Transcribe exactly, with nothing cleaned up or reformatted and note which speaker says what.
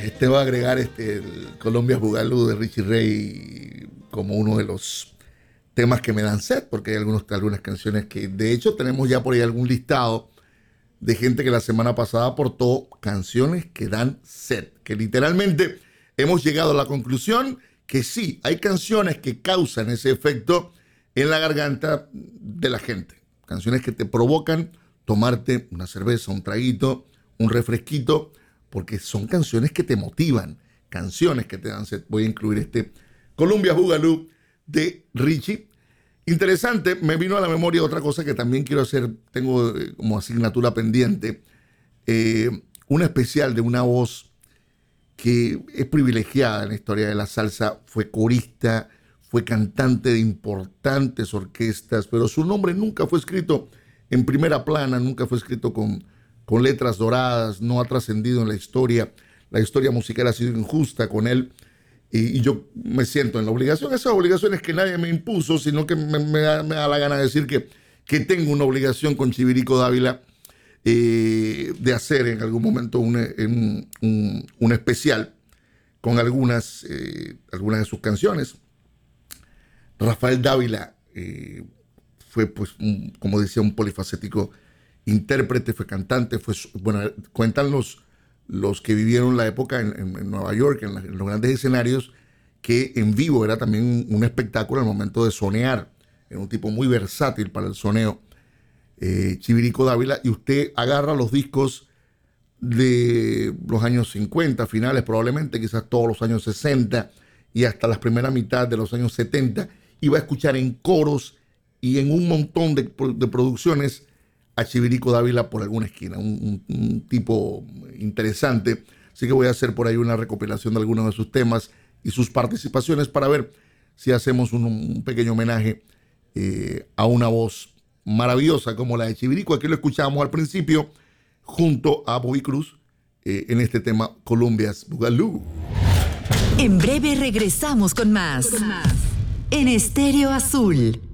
Speaker 1: Este va a agregar este, el Colombia Boogaloo de Richie Ray como uno de los temas que me dan sed, porque hay algunos, algunas canciones que, de hecho, tenemos ya por ahí algún listado de gente que la semana pasada aportó canciones que dan sed, que literalmente hemos llegado a la conclusión que sí, hay canciones que causan ese efecto en la garganta de la gente, canciones que te provocan tomarte una cerveza, un traguito, un refresquito, porque son canciones que te motivan, canciones que te dan sed. Voy a incluir este Colombia Boogaloo de Richie. Interesante, me vino a la memoria otra cosa que también quiero hacer, tengo eh, como asignatura pendiente, eh, un especial de una voz que es privilegiada en la historia de la salsa, fue corista, fue cantante de importantes orquestas, pero su nombre nunca fue escrito en primera plana, nunca fue escrito con, con letras doradas, no ha trascendido en la historia, la historia musical ha sido injusta con él, y, y yo me siento en la obligación, esas obligaciones que nadie me impuso, sino que me, me, da, me da la gana de decir que, que tengo una obligación con Chivirico Dávila eh, de hacer en algún momento un, un, un, un especial con algunas, eh, algunas de sus canciones. Rafael Dávila eh, fue, pues, un, como decía, un polifacético intérprete, fue cantante, fue, bueno, cuentan los, los que vivieron la época en, en, en Nueva York, en, la, en los grandes escenarios, que en vivo era también un, un espectáculo al momento de sonear. Era un tipo muy versátil para el soneo, eh, Chivirico Dávila, y usted agarra los discos de los años cincuenta, finales probablemente, quizás todos los años sesenta y hasta la primera mitad de los años setenta, y va a escuchar en coros y en un montón de, de producciones a Chivirico Dávila por alguna esquina, un, un, un tipo interesante. Así que voy a hacer por ahí una recopilación de algunos de sus temas y sus participaciones para ver si hacemos un, un pequeño homenaje eh, a una voz maravillosa como la de Chivirico. Aquí lo escuchamos al principio junto a Bobby Cruz eh, en este tema Colombia's Boogaloo.
Speaker 2: En breve regresamos con más, con más. En Estéreo Azul.